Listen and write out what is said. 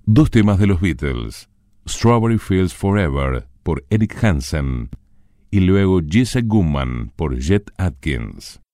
Dos temas de los Beatles, Strawberry Fields Forever por Eric Hansen y luego Jesse Gumman por Chet Atkins.